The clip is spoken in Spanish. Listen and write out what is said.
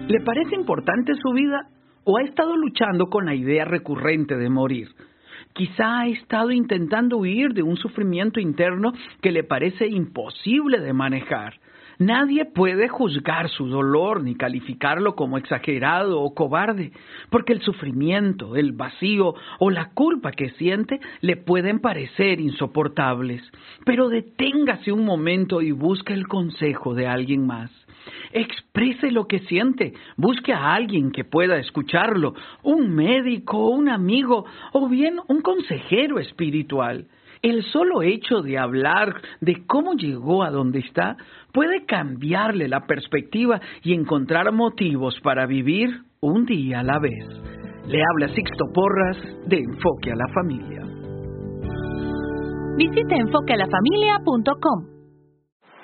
¿Le parece importante su vida o ha estado luchando con la idea recurrente de morir? Quizá ha estado intentando huir de un sufrimiento interno que le parece imposible de manejar. Nadie puede juzgar su dolor ni calificarlo como exagerado o cobarde, porque el sufrimiento, el vacío o la culpa que siente le pueden parecer insoportables. Pero deténgase un momento y busque el consejo de alguien más. Exprese lo que siente, busque a alguien que pueda escucharlo, un médico, un amigo o bien un consejero espiritual. El solo hecho de hablar de cómo llegó a donde está puede cambiarle la perspectiva y encontrar motivos para vivir un día a la vez. Le habla Sixto Porras de Enfoque a la Familia. Visite enfoquealafamilia.com.